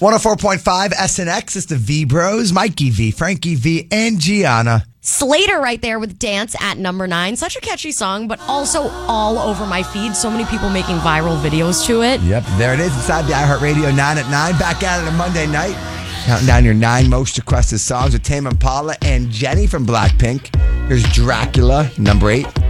104.5 SNX is the V Bros, Mikey V, Frankie V, and Gianna. Slater right there with Dance at number 9. Such a catchy song, but also all over my feed. So many people making viral videos to it. Yep, there it is inside the iHeartRadio 9 at 9. Back at it on Monday night. Counting down your 9 most requested songs with Tame Impala and Jenny from Blackpink. Here's Dracula, number 8.